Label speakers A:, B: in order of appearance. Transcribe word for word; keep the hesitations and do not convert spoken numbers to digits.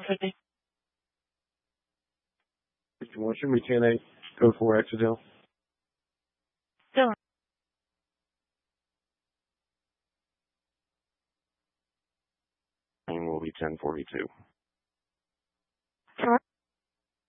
A: Motion, be ten eight, code four accidental.
B: Still.
C: And will be ten forty-two.